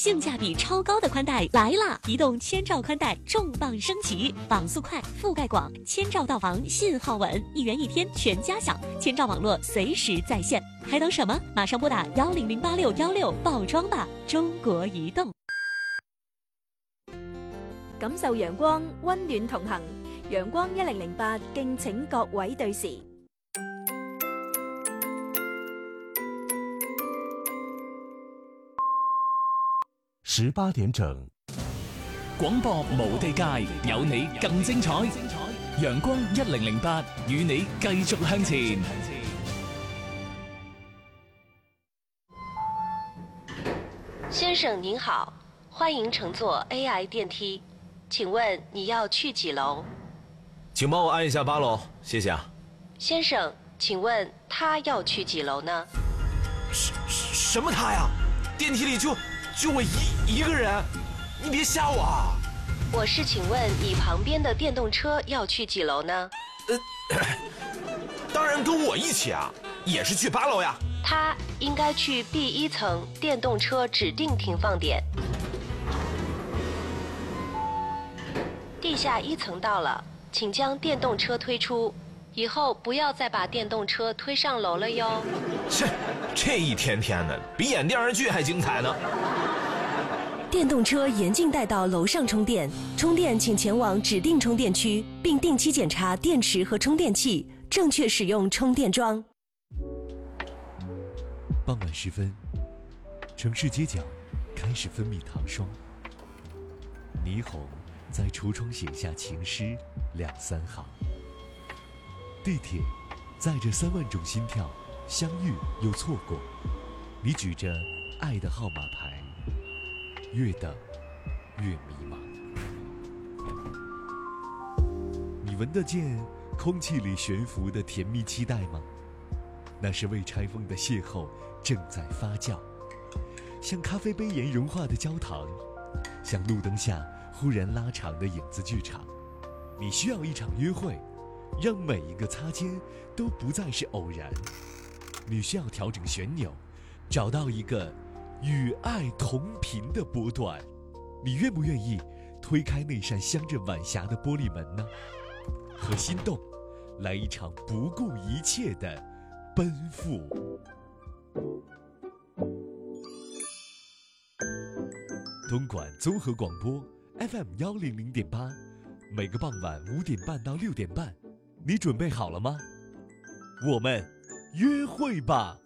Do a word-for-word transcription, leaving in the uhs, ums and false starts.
性价比超高的宽带来啦！移动千兆宽带重磅升级，网速快，覆盖广，千兆到防，信号稳，一元一天全家享，千兆网络随时在线，还等什么？马上拨打幺零零八六幺六报装吧！中国移动。 感受陽光，溫暖同行。陽光一零零八，敬請各位對時。 十八點整， 廣播無地界，有你更精彩。陽光一零零八，與你繼續向前。 先生您好，歡迎乘坐 A I 電梯，請問你要去幾樓？ 請幫我按一下八樓，謝謝啊。 先生，請問他要去幾樓呢？ 什什麼他呀？電梯裡就就我一一個人，你別嚇我啊！ 我是請問你旁邊的電動車要去幾樓呢？ 呃，當然跟我一起啊，也是去八樓呀。 他應該去 B 一層電動車指定停放點。地下一層到了，請將電動車推出，以後不要再把電動車推上樓了喲。 這這一天天的，比演電視劇還精彩呢。 電動車嚴禁帶到樓上充電，充電請前往指定充電區，並定期檢查電池和充電器，正確使用充電樁。 傍晚時分，城市街角開始分泌糖霜，霓虹在櫥窗寫下情詩兩三行。地鐵載着三萬種心跳，相遇又錯過。你舉着愛的號碼牌，越等越迷茫。你聞得見空氣裡懸浮的甜蜜期待嗎？那是未拆封的邂逅正在發酵，像咖啡杯沿融化的焦糖，像路燈下忽然拉長的影子劇場。你需要一場約會，讓每一個擦肩都不再是偶然。你需要調整旋鈕，找到一個與愛同頻的波段。你願不願意推開那扇鑲着晚霞的玻璃門呢？和心動來一場不顧一切的奔赴。東莞綜合廣播 F M 幺零零點八，每個傍晚五點半到六點半，你準備好了嗎？我們約會吧。